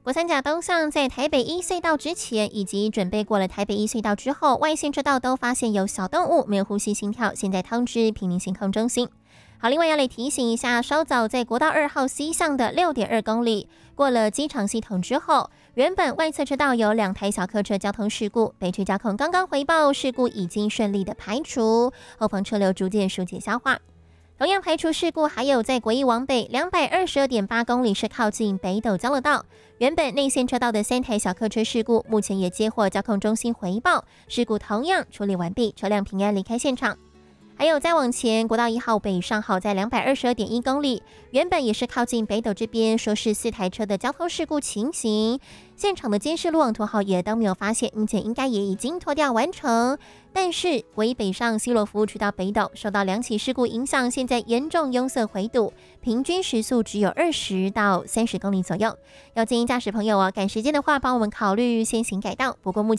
国三甲东向在台北一隧道之前，以及准备过了台北一隧道之后，外线车道都发现有小动物没有呼吸心跳，现在通知平林行控中心。好，另外要来提醒一下，稍早在国道2号西向的 6.2 公里，过了机场系统之后，原本外侧车道有2台小客车交通事故，北区交控刚刚回报事故已经顺利的排除，后方车流逐渐疏解消化。同样排除事故，还有在国一往北 222.8 公里是靠近北斗交流道，原本内线车道的3台小客车事故，目前也接获交控中心回报，事故同样处理完毕，车辆平安离开现场。还有再往前，国道1号北上号在 222.1 公里，原本也是靠近北斗这边，说是4台车的交通事故情形，现场的监视路网图号也都没有发现，目前应该也已经拖吊完成。但是国一北上西螺服务区到北斗受到2起事故影响，现在严重拥塞回堵，平均时速只有20到30公里左右。要建议驾驶朋友赶时间的话，帮我们考虑先行改道。不过目前